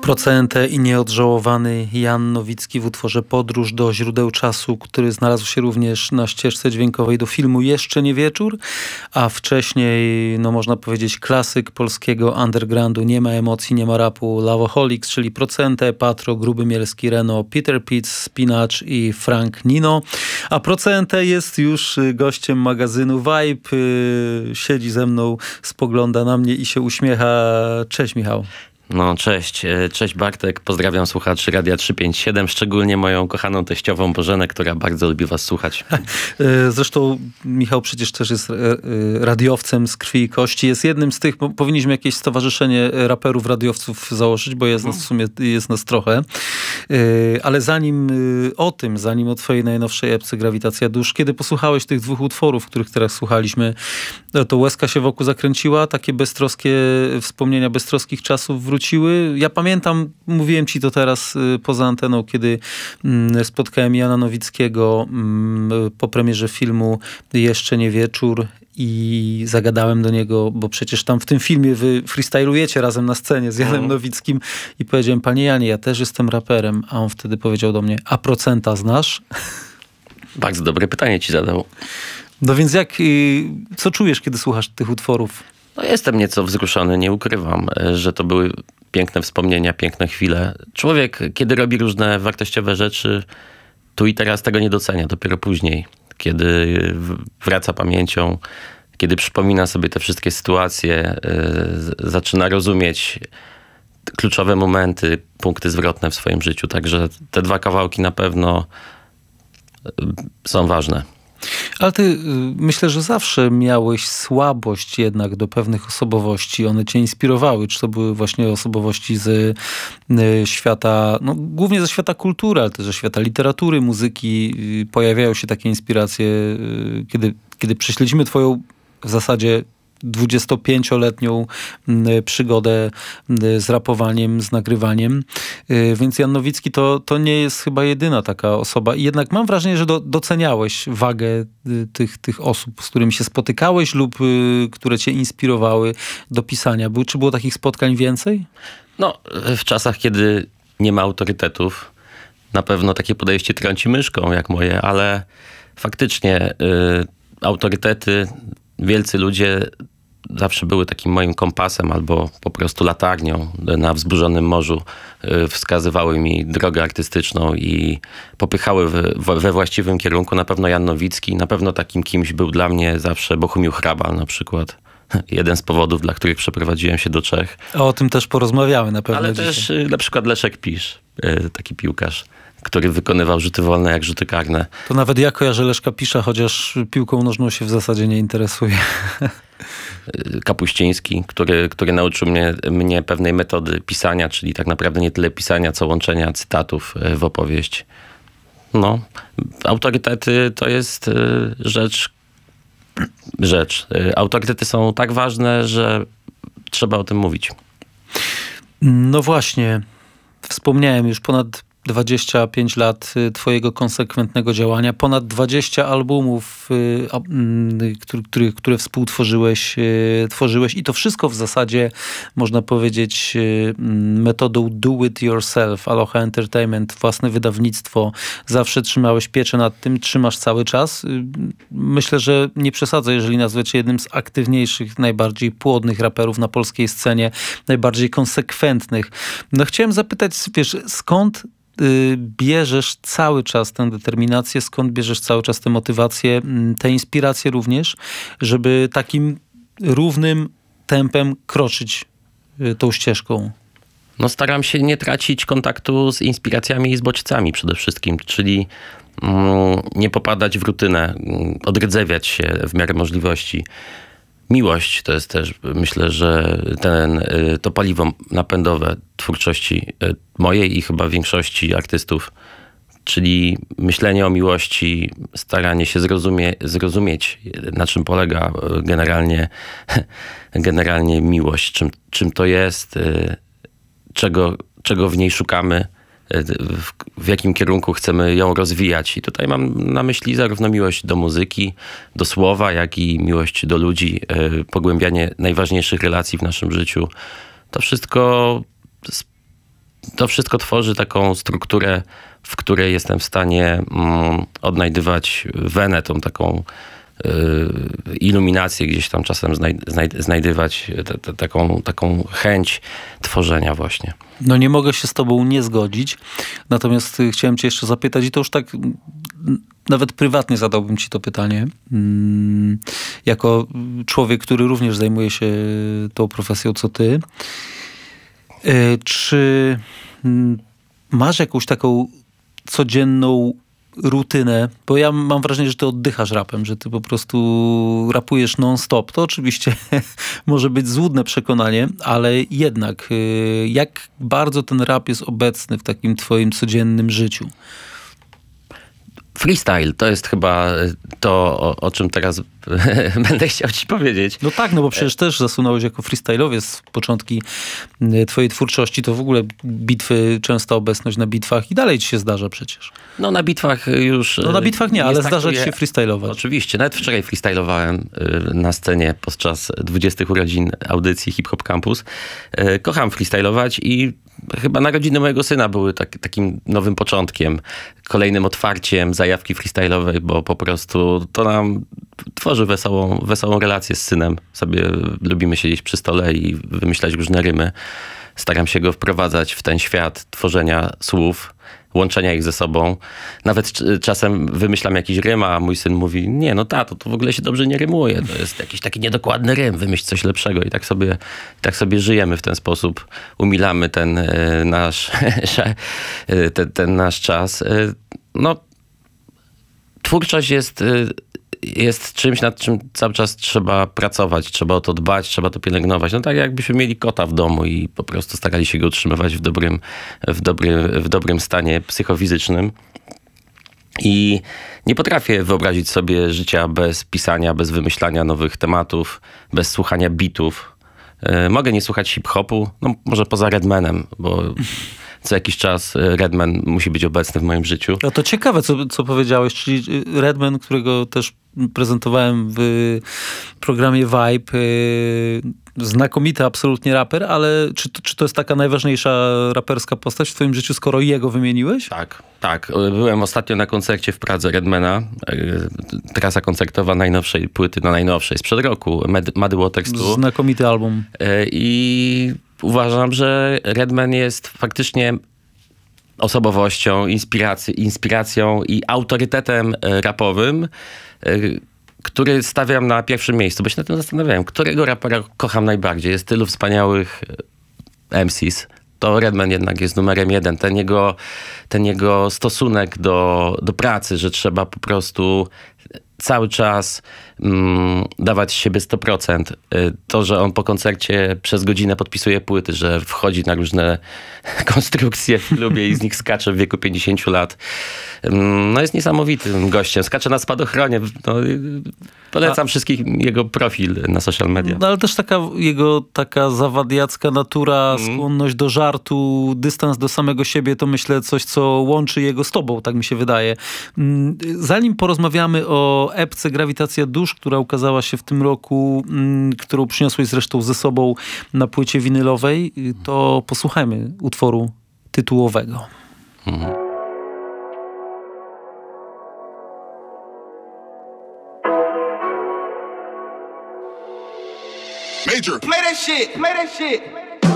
Procente i nieodżałowany Jan Nowicki w utworze Podróż do źródeł czasu, który znalazł się również na ścieżce dźwiękowej do filmu Jeszcze nie wieczór, a wcześniej, no można powiedzieć, klasyk polskiego undergroundu. Nie ma emocji, nie ma rapu. Loveaholics, czyli Procente, Patro, Gruby Mielski, Reno, Peter Pitts, Spinacz i Frank Nino. A Procente jest już gościem magazynu Vibe. Siedzi ze mną, spogląda na mnie i się uśmiecha. Cześć, Michał. No cześć, cześć Bartek, pozdrawiam słuchaczy Radia 357, szczególnie moją kochaną teściową Bożenę, która bardzo lubi was słuchać. Zresztą Michał przecież też jest radiowcem z krwi i kości, jest jednym z tych, powinniśmy jakieś stowarzyszenie raperów, radiowców założyć, bo jest nas w sumie, jest nas trochę. Ale zanim o twojej najnowszej epce Grawitacja Dusz, kiedy posłuchałeś tych dwóch utworów, których teraz słuchaliśmy, to łezka się wokół zakręciła, takie beztroskie wspomnienia beztroskich czasów wróciły. Ja pamiętam, mówiłem ci to teraz poza anteną, kiedy spotkałem Jana Nowickiego po premierze filmu Jeszcze nie wieczór i zagadałem do niego, bo przecież tam w tym filmie wy freestylujecie razem na scenie z Janem Nowickim i powiedziałem: panie Janie, ja też jestem raperem, a on wtedy powiedział do mnie: a Procenta znasz? Bardzo dobre pytanie ci zadał. No więc co czujesz, kiedy słuchasz tych utworów? No jestem nieco wzruszony, nie ukrywam, że to były piękne wspomnienia, piękne chwile. Człowiek, kiedy robi różne wartościowe rzeczy, tu i teraz tego nie docenia, dopiero później, kiedy wraca pamięcią, kiedy przypomina sobie te wszystkie sytuacje, zaczyna rozumieć kluczowe momenty, punkty zwrotne w swoim życiu. Także te dwa kawałki na pewno są ważne. Ale ty, myślę, że zawsze miałeś słabość jednak do pewnych osobowości. One cię inspirowały. Czy to były właśnie osobowości z świata, no głównie ze świata kultury, ale też ze świata literatury, muzyki. Pojawiają się takie inspiracje, kiedy prześledzimy twoją w zasadzie 25-letnią przygodę z rapowaniem, z nagrywaniem. Więc Jan Nowicki to nie jest chyba jedyna taka osoba. I jednak mam wrażenie, że doceniałeś wagę tych osób, z którymi się spotykałeś lub które cię inspirowały do pisania. Czy było takich spotkań więcej? No, w czasach, kiedy nie ma autorytetów, na pewno takie podejście trąci myszką jak moje, ale faktycznie autorytety, wielcy ludzie zawsze były takim moim kompasem albo po prostu latarnią na wzburzonym morzu. Wskazywały mi drogę artystyczną i popychały we właściwym kierunku. Na pewno Jan Nowicki, na pewno takim kimś był dla mnie zawsze Bohumił Hrabal na przykład. Jeden z powodów, dla których przeprowadziłem się do Czech. O tym też porozmawiamy na pewno. Ale dzisiaj. też na przykład Leszek Pisz, taki piłkarz, który wykonywał rzuty wolne jak rzuty karne. To nawet ja kojarzę Leszka Pisza, chociaż piłką nożną się w zasadzie nie interesuje. Kapuściński, który nauczył mnie pewnej metody pisania, czyli tak naprawdę nie tyle pisania, co łączenia cytatów w opowieść. No, autorytety to jest rzecz. Autorytety są tak ważne, że trzeba o tym mówić. No właśnie, wspomniałem już ponad 25 lat twojego konsekwentnego działania, ponad 20 albumów, które współtworzyłeś i to wszystko w zasadzie, można powiedzieć, metodą do it yourself, Aloha Entertainment, własne wydawnictwo. Zawsze trzymałeś pieczę nad tym, trzymasz cały czas. Myślę, że nie przesadzę, jeżeli nazwę cię jednym z aktywniejszych, najbardziej płodnych raperów na polskiej scenie, najbardziej konsekwentnych. No chciałem zapytać, wiesz, skąd bierzesz cały czas tę determinację, skąd bierzesz cały czas tę motywację, tę inspirację również, żeby takim równym tempem kroczyć tą ścieżką? No staram się nie tracić kontaktu z inspiracjami i z bodźcami przede wszystkim, czyli nie popadać w rutynę, odrdzewiać się w miarę możliwości. Miłość to jest też, myślę, że to paliwo napędowe twórczości mojej i chyba większości artystów, czyli myślenie o miłości, staranie się zrozumieć, na czym polega generalnie miłość, czym to jest, czego w niej szukamy, w jakim kierunku chcemy ją rozwijać. I tutaj mam na myśli zarówno miłość do muzyki, do słowa, jak i miłość do ludzi, pogłębianie najważniejszych relacji w naszym życiu. To wszystko to wszystko tworzy taką strukturę, w której jestem w stanie odnajdywać wenę, tą taką iluminację gdzieś tam czasem znajdywać taką chęć tworzenia właśnie. No nie mogę się z tobą nie zgodzić, natomiast chciałem cię jeszcze zapytać i to już tak nawet prywatnie zadałbym ci to pytanie. Jako człowiek, który również zajmuje się tą profesją co ty. Czy masz jakąś taką codzienną rutynę, bo ja mam wrażenie, że ty oddychasz rapem, że ty po prostu rapujesz non-stop. To oczywiście może być złudne przekonanie, ale jednak jak bardzo ten rap jest obecny w takim twoim codziennym życiu? Freestyle to jest chyba to, o czym teraz będę chciał ci powiedzieć. No tak, no bo przecież też zasunąłeś jako freestyle'owiec początki twojej twórczości, to w ogóle bitwy, częsta obecność na bitwach i dalej ci się zdarza przecież. No na bitwach już... No na bitwach nie, ale zdarza ci się freestyle'ować. Oczywiście, nawet wczoraj freestylowałem na scenie podczas 20 urodzin audycji Hip Hop Campus. Kocham freestylować i chyba narodziny mojego syna były takim nowym początkiem, kolejnym otwarciem zajawki freestyle'owej, bo po prostu to nam tworzy wesołą relację z synem. Sobie lubimy siedzieć przy stole i wymyślać różne rymy. Staram się go wprowadzać w ten świat tworzenia słów, łączenia ich ze sobą. Nawet czasem wymyślam jakiś rym, a mój syn mówi, nie, no tato, to w ogóle się dobrze nie rymuje. To jest jakiś taki niedokładny rym, wymyśl coś lepszego. I tak sobie żyjemy w ten sposób. Umilamy ten nasz czas. No, twórczość jest czymś, nad czym cały czas trzeba pracować, trzeba o to dbać, trzeba to pielęgnować. No tak jakbyśmy mieli kota w domu i po prostu starali się go utrzymywać w dobrym stanie psychofizycznym. I nie potrafię wyobrazić sobie życia bez pisania, bez wymyślania nowych tematów, bez słuchania bitów. Mogę nie słuchać hip-hopu, no może poza Redmanem, bo co jakiś czas Redman musi być obecny w moim życiu. No to ciekawe, co powiedziałeś, czyli Redman, którego też prezentowałem w programie Vibe, znakomity absolutnie raper, ale czy to jest taka najważniejsza raperska postać w twoim życiu, skoro jego wymieniłeś? Tak. Byłem ostatnio na koncercie w Pradze Redmana. Trasa koncertowa najnowszej płyty, najnowszej sprzed roku, Muddy Waters 2. Znakomity album. I uważam, że Redman jest faktycznie osobowością, inspiracją i autorytetem rapowym, który stawiam na pierwszym miejscu, bo się nad tym zastanawiałem, którego rapera kocham najbardziej. Jest tylu wspaniałych MCs. To Redman jednak jest numerem 1. Ten jego stosunek do pracy, że trzeba po prostu cały czas dawać z siebie 100%. To, że on po koncercie przez godzinę podpisuje płyty, że wchodzi na różne konstrukcje w klubie i z nich skacze w wieku 50 lat. No jest niesamowitym gościem. Skacze na spadochronie. No, polecam wszystkich jego profil na social media. No ale też jego taka zawadiacka natura, skłonność do żartu, dystans do samego siebie, to myślę coś, co łączy jego z tobą, tak mi się wydaje. Zanim porozmawiamy o epce Grawitacja Dusz, która ukazała się w tym roku, którą przyniosłeś zresztą ze sobą na płycie winylowej, to posłuchajmy utworu tytułowego. Major. Play that shit.